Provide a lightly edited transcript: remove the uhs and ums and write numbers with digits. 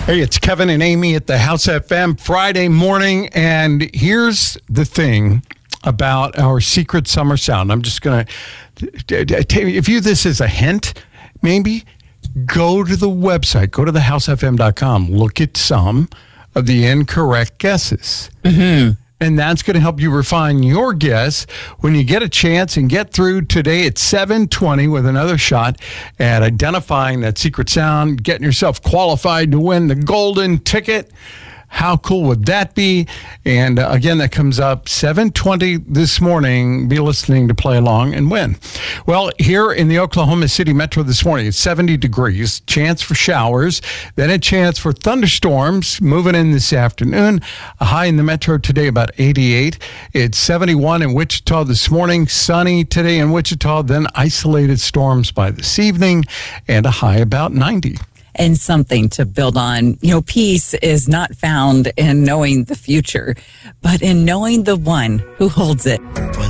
Hey, it's Kevin and Amy at the House FM Friday morning, and here's the thing about our secret summer sound. I'm just going to view this as a hint, maybe. Go to the website, go to thehousefm.com, look at some of the incorrect guesses. Mm-hmm. And that's going to help you refine your guess when you get a chance and get through today at 7:20 with another shot at identifying that secret sound, getting yourself qualified to win the golden ticket. How cool would that be? And again, that comes up 7:20 this morning. Be listening to play along and win. Well, here in the Oklahoma City Metro this morning, it's 70 degrees, chance for showers, then a chance for thunderstorms moving in this afternoon. A high in the Metro today about 88. It's 71 in Wichita this morning, sunny today in Wichita, then isolated storms by this evening, and a high about 90. And something to build on. You know, peace is not found in knowing the future, but in knowing the one who holds it.